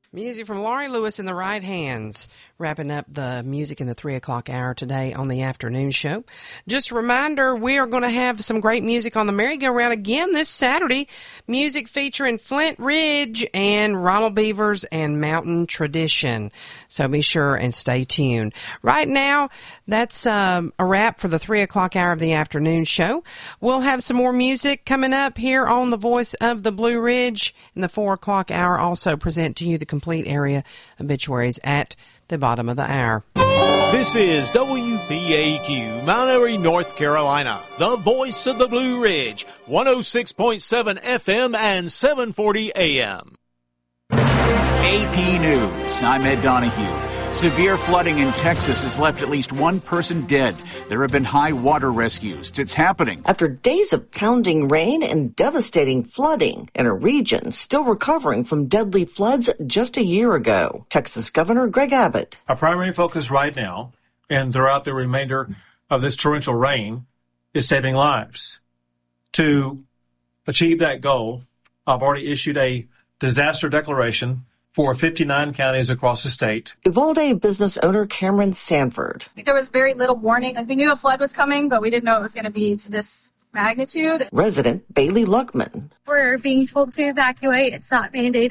Music from Laurie Lewis in the Right Hands, wrapping up the music in the 3 o'clock hour today on the afternoon show. Just a reminder, we are going to have some great music on the merry-go-round again this Saturday. Music featuring Flint Ridge and Ronald Beavers and Mountain Tradition. So be sure and stay tuned. Right now, that's a wrap for the 3 o'clock hour of the afternoon show. We'll have some more music coming up here on the Voice of the Blue Ridge. In the 4 o'clock hour, also present to you the complete area obituaries at the bottom of the hour. This is WPAQ, Mount Airy, North Carolina, the voice of the Blue Ridge, 106.7 FM and 740 AM. AP News, I'm Ed Donahue. Severe flooding in Texas has left at least one person dead. There have been high water rescues. It's happening after days of pounding rain and devastating flooding in a region still recovering from deadly floods just a year ago. Texas Governor Greg Abbott. Our primary focus right now and throughout the remainder of this torrential rain is saving lives. To achieve that goal, I've already issued a disaster declaration for 59 counties across the state. Uvalde business owner Cameron Sanford. There was very little warning. We knew a flood was coming, but we didn't know it was going to be to this magnitude. Resident Bailey Luckman. We're being told to evacuate. It's not mandated.